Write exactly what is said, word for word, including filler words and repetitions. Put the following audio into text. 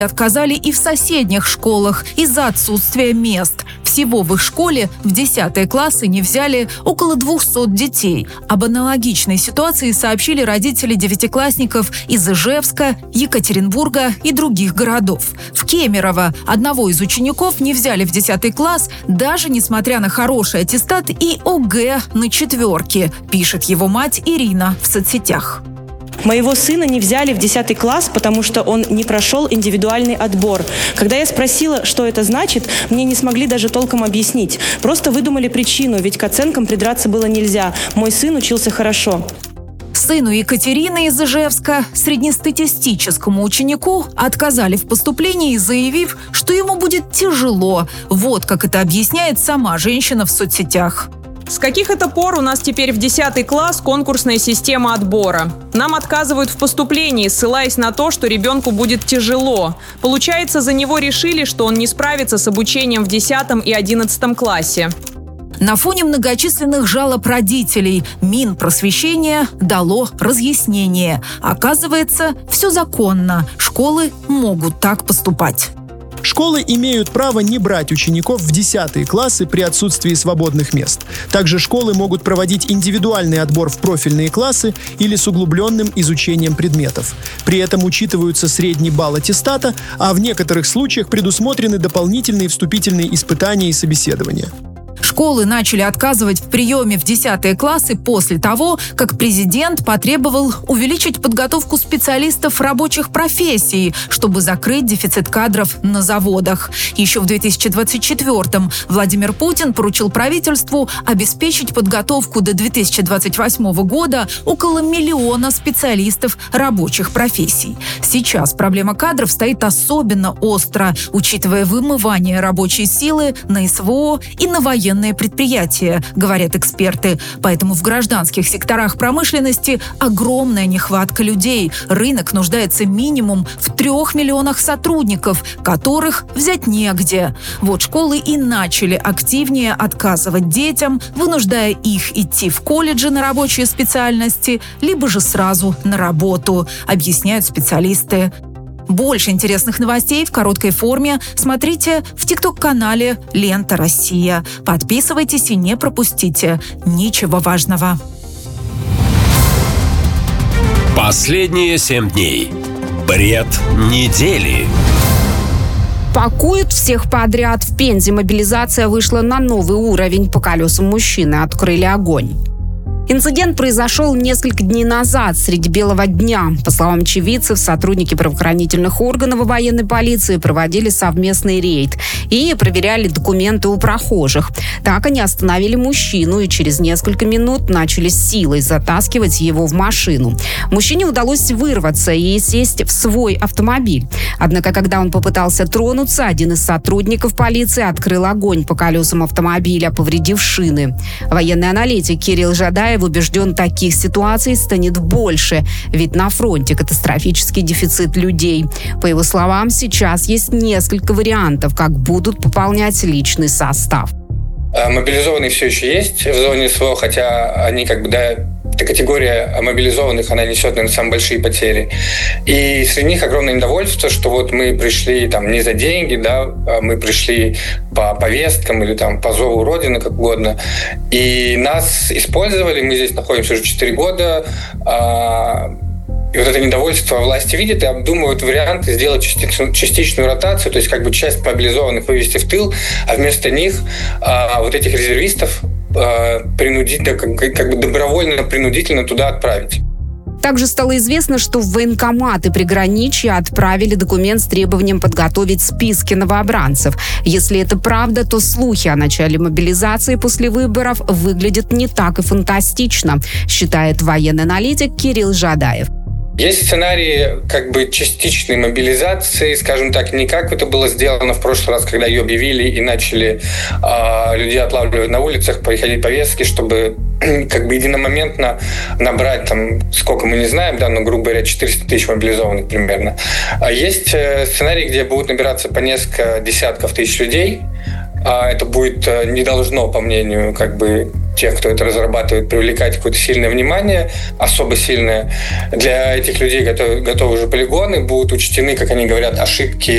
Отказали и в соседних школах из-за отсутствия мест. Всего в их школе в десятые классы не взяли около двухсот детей. Об аналогичной ситуации сообщили родители девятиклассников из Ижевска, Екатеринбурга и других городов. В Кемерово одного из учеников не взяли в десятый класс, даже несмотря на хороший аттестат и ОГЭ на четверке, пишет его мать Ирина в соцсетях. Моего сына не взяли в десятый класс, потому что он не прошел индивидуальный отбор. Когда я спросила, что это значит, мне не смогли даже толком объяснить. Просто выдумали причину, ведь к оценкам придраться было нельзя. Мой сын учился хорошо. Сыну Екатерины из Ижевска, среднестатистическому ученику, отказали в поступлении, заявив, что ему будет тяжело. Вот как это объясняет сама женщина в соцсетях. С каких это пор у нас теперь в десятый класс конкурсная система отбора? Нам отказывают в поступлении, ссылаясь на то, что ребенку будет тяжело. Получается, за него решили, что он не справится с обучением в десятом и одиннадцатом классе. На фоне многочисленных жалоб родителей Минпросвещение дало разъяснение. Оказывается, все законно. Школы могут так поступать. Школы имеют право не брать учеников в десятые классы при отсутствии свободных мест. Также школы могут проводить индивидуальный отбор в профильные классы или с углубленным изучением предметов. При этом учитываются средний балл аттестата, а в некоторых случаях предусмотрены дополнительные вступительные испытания и собеседования. Школы начали отказывать в приеме в десятые классы после того, как президент потребовал увеличить подготовку специалистов рабочих профессий, чтобы закрыть дефицит кадров на заводах. Еще в две тысячи двадцать четвёртом Владимир Путин поручил правительству обеспечить подготовку до две тысячи двадцать восьмого года около миллиона специалистов рабочих профессий. Сейчас проблема кадров стоит особенно остро, учитывая вымывание рабочей силы на СВО и на военные предприятия, говорят эксперты. Поэтому в гражданских секторах промышленности огромная нехватка людей. Рынок нуждается минимум в трех миллионах сотрудников, которых взять негде. Вот школы и начали активнее отказывать детям, вынуждая их идти в колледжи на рабочие специальности, либо же сразу на работу, объясняют специалисты. Больше интересных новостей в короткой форме смотрите в тикток-канале «Лента Россия». Подписывайтесь и не пропустите ничего важного. Последние семь дней. Бред недели. Пакуют всех подряд. В Пензе мобилизация вышла на новый уровень. По колесам мужчины открыли огонь. Инцидент произошел несколько дней назад, среди белого дня. По словам очевидцев, сотрудники правоохранительных органов и военной полиции проводили совместный рейд и проверяли документы у прохожих. Так они остановили мужчину и через несколько минут начали силой затаскивать его в машину. Мужчине удалось вырваться и сесть в свой автомобиль. Однако, когда он попытался тронуться, один из сотрудников полиции открыл огонь по колесам автомобиля, повредив шины. Военный аналитик Кирилл Жадаев убежден, таких ситуаций станет больше, ведь на фронте катастрофический дефицит людей. По его словам, сейчас есть несколько вариантов, как будут пополнять личный состав. Мобилизованные все еще есть в зоне СВО, хотя они как бы, да, эта категория мобилизованных, она несет, наверное, самые большие потери. И среди них огромное недовольство, что вот мы пришли там не за деньги, да, мы пришли по повесткам или там по зову Родины, как угодно. И нас использовали, мы здесь находимся уже четыре года, и вот это недовольство власти видят и обдумывают варианты сделать частичную, частичную ротацию, то есть как бы часть мобилизованных вывести в тыл, а вместо них а, вот этих резервистов а, принудить, да, как, как бы добровольно-принудительно туда отправить. Также стало известно, что в военкоматы приграничья отправили документ с требованием подготовить списки новобранцев. Если это правда, то слухи о начале мобилизации после выборов выглядят не так и фантастично, считает военный аналитик Кирилл Жадаев. Есть сценарии как бы частичной мобилизации, скажем так, не как это было сделано в прошлый раз, когда ее объявили и начали э, людей отлавливать на улицах, приходить повестки, чтобы как бы единомоментно набрать там, сколько мы не знаем, да, но, грубо говоря, четыреста тысяч мобилизованных примерно. А есть э, сценарии, где будут набираться по несколько десятков тысяч людей. Это будет, не должно, по мнению как бы тех, кто это разрабатывает, привлекать какое-то сильное внимание, особо сильное. Для этих людей готовы, готовы уже полигоны, будут учтены, как они говорят, ошибки